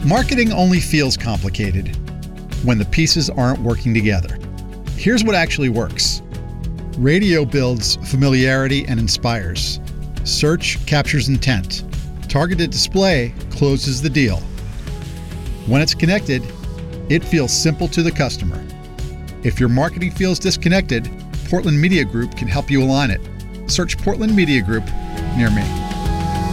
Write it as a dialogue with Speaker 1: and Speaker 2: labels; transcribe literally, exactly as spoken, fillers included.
Speaker 1: Marketing only feels complicated when the pieces aren't working together. Here's what actually works. Radio builds familiarity and inspires. Search captures intent. Targeted display closes the deal. When it's connected, it feels simple to the customer. If your marketing feels disconnected, Portland Media Group can help you align it. Search Portland Media Group near me.